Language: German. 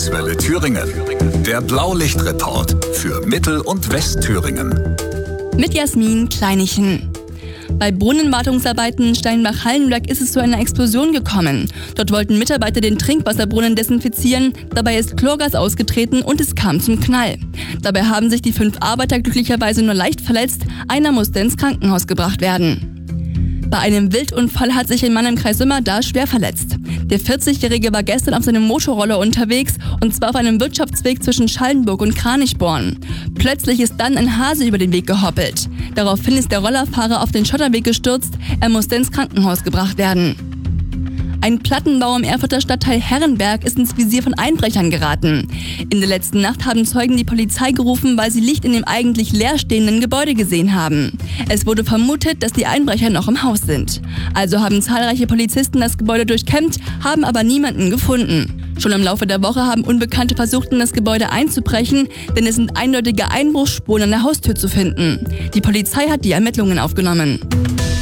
Kurzwelle Thüringen. Der Blaulichtreport für Mittel- und Westthüringen. Mit Jasmin Kleinichen. Bei Brunnenwartungsarbeiten in Steinbach-Hallenberg ist es zu einer Explosion gekommen. Dort wollten Mitarbeiter den Trinkwasserbrunnen desinfizieren, dabei ist Chlorgas ausgetreten und es kam zum Knall. Dabei haben sich die 5 Arbeiter glücklicherweise nur leicht verletzt, einer musste ins Krankenhaus gebracht werden. Bei einem Wildunfall hat sich ein Mann im Kreis Sömmerda schwer verletzt. Der 40-Jährige war gestern auf seinem Motorroller unterwegs und zwar auf einem Wirtschaftsweg zwischen Schallenburg und Kranichborn. Plötzlich ist dann ein Hase über den Weg gehoppelt. Daraufhin ist der Rollerfahrer auf den Schotterweg gestürzt, er musste ins Krankenhaus gebracht werden. Ein Plattenbau im Erfurter Stadtteil Herrenberg ist ins Visier von Einbrechern geraten. In der letzten Nacht haben Zeugen die Polizei gerufen, weil sie Licht in dem eigentlich leerstehenden Gebäude gesehen haben. Es wurde vermutet, dass die Einbrecher noch im Haus sind. Also haben zahlreiche Polizisten das Gebäude durchkämmt, haben aber niemanden gefunden. Schon im Laufe der Woche haben Unbekannte versucht, in das Gebäude einzubrechen, denn es sind eindeutige Einbruchsspuren an der Haustür zu finden. Die Polizei hat die Ermittlungen aufgenommen.